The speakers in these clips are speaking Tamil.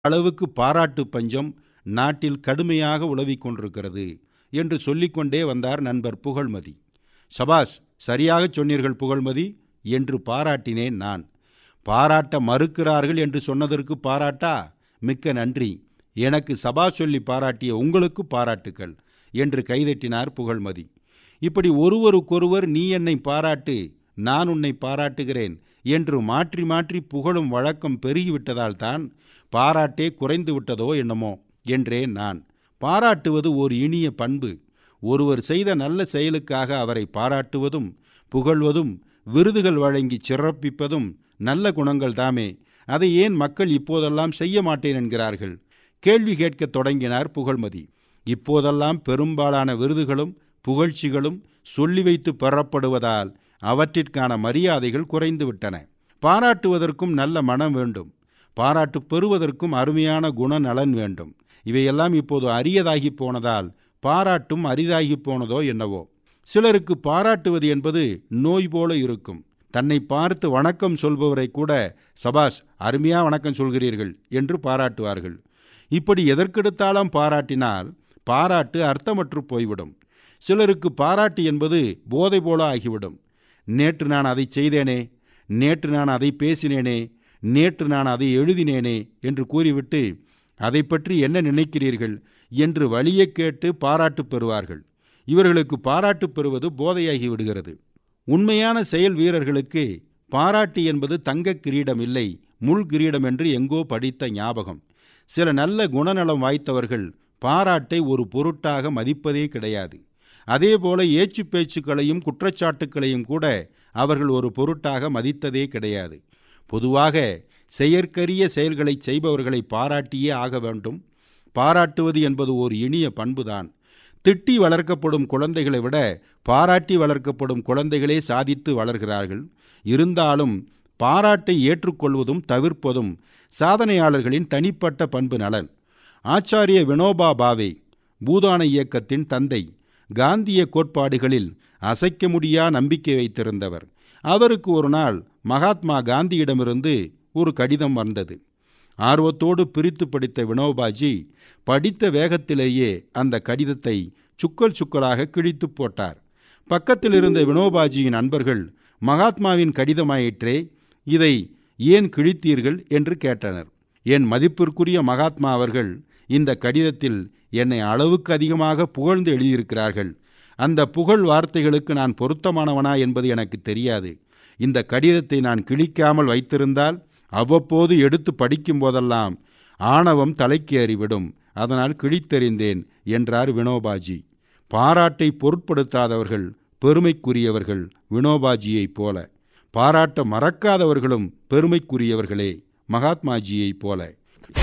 அளவுக்கு பாராட்டு பஞ்சம் நாட்டில் கடுமையாக உலவிக் கொண்டிருக்கிறது என்று சொல்லிக்கொண்டே வந்தார் நண்பர் புகழ்மதி. சபாஷ், சரியாக சொன்னீர்கள் புகழ்மதி என்று பாராட்டினேன் நான். பாராட்ட மறுக்கிறார்கள் என்று சொன்னதற்கு பாராட்டா? மிக்க நன்றி. எனக்கு சபாஷ் சொல்லி பாராட்டிய உங்களுக்கு பாராட்டுக்கள் என்று கைதட்டினார் புகழ்மதி. இப்படி ஒருவருக்கொருவர் நீ என்னை பாராட்டு, நான் உன்னை பாராட்டுகிறேன் என்று மாற்றி மாற்றி புகழும் வழக்கம் பெருகிவிட்டதால் தான் பாராட்டே குறைந்து விட்டதோ என்னமோ என்றேன் நான். பாராட்டுவது ஒரு இனிய பண்பு. ஒருவர் செய்த நல்ல செயலுக்காக அவரை பாராட்டுவதும் புகழ்வதும் விருதுகள் வழங்கி சிறப்பிப்பதும் நல்ல குணங்கள் தாமே. அதை ஏன் மக்கள் இப்போதெல்லாம் செய்ய மாட்டேன் என்கிறார்கள்? கேள்வி கேட்கத் தொடங்கினார் புகழ்மதி. இப்போதெல்லாம் பெரும்பாலான விருதுகளும் புகழ்ச்சிகளும் சொல்லி வைத்து பெறப்படுவதால் அவற்றிற்கான மரியாதைகள் குறைந்துவிட்டன. பாராட்டுவதற்கும் நல்ல மனம் வேண்டும். பாராட்டு பெறுவதற்கும் அருமையான குணநலன் வேண்டும். இவையெல்லாம் இப்போது அரியதாகி போனதால் பாராட்டும் அரிதாகி போனதோ என்னவோ. சிலருக்கு பாராட்டுவது என்பது நோய் போல இருக்கும். தன்னை பார்த்து வணக்கம் சொல்பவரை கூட சபாஷ், அருமையா வணக்கம் சொல்கிறீர்கள் என்று பாராட்டுவார்கள். இப்படி எதற்கெடுத்தாலும் பாராட்டினால் பாராட்டு அர்த்தமற்று போய்விடும். சிலருக்கு பாராட்டு என்பது போதை போல ஆகிவிடும். நேற்று நான் அதை செய்தேனே, நேற்று நான் அதை பேசினேனே, நேற்று நான் அதை எழுதினேனே என்று கூறிவிட்டு அதை பற்றி என்ன நினைக்கிறீர்கள் என்று வழியை கேட்டு பாராட்டு பெறுவார்கள். இவர்களுக்கு பாராட்டு பெறுவது போதையாகி விடுகிறது. உண்மையான செயல் வீரர்களுக்கு பாராட்டு என்பது தங்க கிரீடம் இல்லை, முள் கிரீடம் என்று எங்கோ படித்த ஞாபகம். சில நல்ல குணநலம் வாய்த்தவர்கள் பாராட்டை ஒரு பொருட்டாக மதிப்பதே கிடையாது. அதேபோல ஏச்சு பேச்சுக்களையும் குற்றச்சாட்டுக்களையும் கூட அவர்கள் ஒரு பொருட்டாக மதித்ததே கிடையாது. பொதுவாக செயற்கரிய செயல்களை செய்பவர்களை பாராட்டியே ஆக வேண்டும். பாராட்டுவது என்பது ஒரு இனிய பண்புதான். திட்டி வளர்க்கப்படும் குழந்தைகளை விட பாராட்டி வளர்க்கப்படும் குழந்தைகளே சாதித்து வளர்கிறார்கள். இருந்தாலும் பாராட்டை ஏற்றுக்கொள்வதும் தவிர்ப்பதும் சாதனையாளர்களின் தனிப்பட்ட பண்பு நலன். ஆச்சாரிய வினோபா பாவே, பூதான இயக்கத்தின் தந்தை, காந்திய கோட்பாடுகளில் அசைக்க முடியா நம்பிக்கை வைத்திருந்தவர். அவருக்கு ஒரு நாள் மகாத்மா காந்தியிடமிருந்து ஒரு கடிதம் வந்தது. ஆர்வத்தோடு பிரித்து படித்த வினோபாஜி படித்த வேகத்திலேயே அந்த கடிதத்தை சுக்கல் சுக்கலாக கிழித்து போட்டார். பக்கத்தில் இருந்த வினோபாஜியின் நண்பர்கள், மகாத்மாவின் கடிதமாயிற்றே, இதை ஏன் கிழித்தீர்கள் என்று கேட்டனர். என் மதிப்பிற்குரிய மகாத்மா அவர்கள் இந்த கடிதத்தில் என்னை அளவுக்கு அதிகமாக புகழ்ந்து எழுதியிருக்கிறார்கள். அந்த புகழ் வார்த்தைகளுக்கு நான் பொருத்தமானவனா என்பது எனக்கு தெரியாது. இந்த கடிதத்தை நான் கிழிக்காமல் வைத்திருந்தால் அவ்வப்போது எடுத்து படிக்கும் போதெல்லாம் ஆணவம் தலைக்கு ஏறிவிடும். அதனால் கிழித்தெறிந்தேன் என்றார் வினோபாஜி. பாராட்டை பொருட்படுத்தாதவர்கள் பெருமைக்குரியவர்கள் வினோபாஜியைப் போல. பாராட்ட மறக்காதவர்களும் பெருமைக்குரியவர்களே மகாத்மாஜியைப் போல.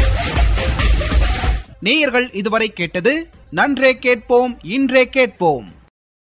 நேயர்கள் இதுவரை கேட்டது நன்றே கேட்போம் இன்றே கேட்போம்.